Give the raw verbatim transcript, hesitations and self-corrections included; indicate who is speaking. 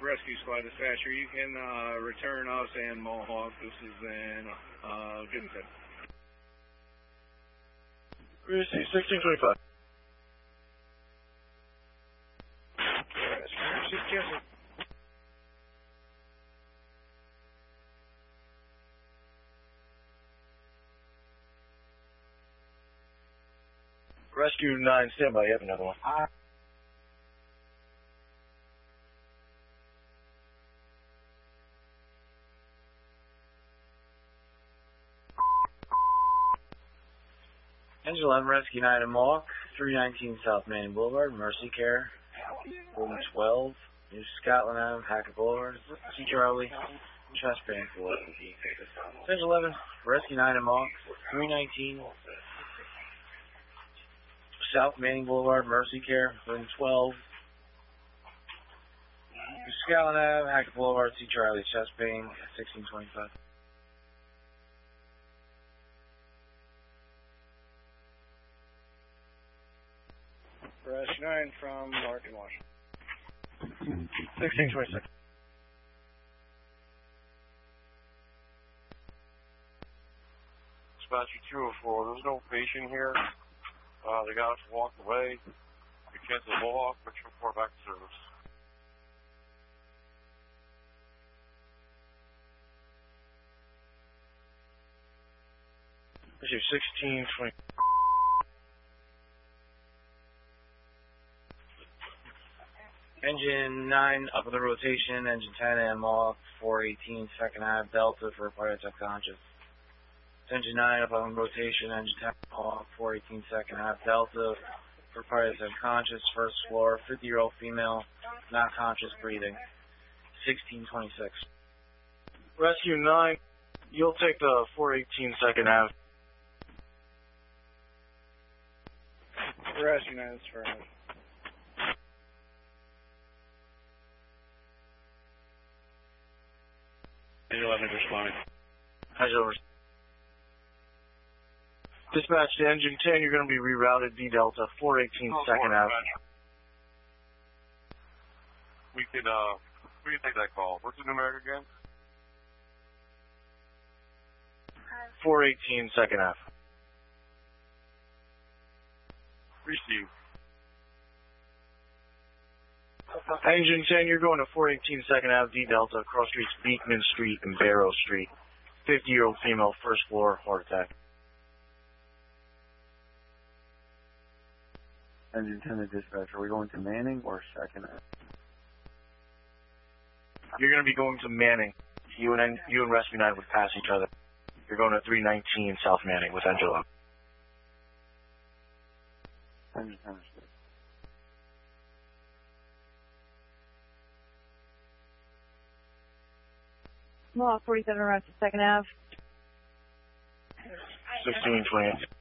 Speaker 1: Rescue Squad Dispatcher. You can uh, return us and Mohawk. This is in uh, Goodington.
Speaker 2: Rescue sixteen twenty-five. Rescue nine, stand by. You have another one. Uh,
Speaker 3: Engine eleven, Rescue nine and Mohawk, three nineteen South Manning Boulevard, Mercy Care, Golden twelve, New Scotland Avenue, Hackett Boulevard, C. Charlie, Chest Bank, Engine eleven, Rescue nine and Mohawk, three nineteen South Manning Boulevard, Mercy Care, Golden twelve, New Scotland Avenue, Hackett Boulevard, C. Charlie, Chest Bank, sixteen twenty-five.
Speaker 1: Rescue nine from Larkin, Washington.
Speaker 2: sixteen twenty-six.
Speaker 4: Dispatcher two oh four, there's no patient here. Uh, the guy walked away. We canceled the Mohawk, but report back to service.
Speaker 2: Issue sixteen twenty.
Speaker 3: Engine nine, up in the rotation, engine ten and Mohawk, four eighteen, second half, Delta for pilot subconscious. Engine nine, up on rotation, engine ten, Mohawk, four eighteen, second half, Delta for pilot subconscious, first floor, fifty-year-old female, not conscious, breathing, sixteen twenty-six.
Speaker 2: Rescue nine, you'll take the four eighteen second half.
Speaker 1: Rescue nine, that's fair enough.
Speaker 4: Engine eleven responding.
Speaker 2: Engine over. Dispatch to engine ten, you're going to be rerouted D Delta, four eighteen
Speaker 4: Oh,
Speaker 2: second half.
Speaker 4: We can, uh, we can take that call. What's the numeric again?
Speaker 2: four eighteen second half.
Speaker 4: Receive.
Speaker 2: Engine ten, you're going to four eighteen second half D Delta, cross streets Beekman Street and Barrow Street. fifty-year-old female, first floor, heart attack.
Speaker 5: Engine ten to dispatch, are we going to Manning or second half?
Speaker 2: You're going to be going to Manning. You and you and Rescue nine would pass each other. You're going to three nineteen South Manning with Angela.
Speaker 5: Engine ten is good.
Speaker 6: Mohawk forty-seven arrives at second Ave.
Speaker 2: sixteen twenty-eight.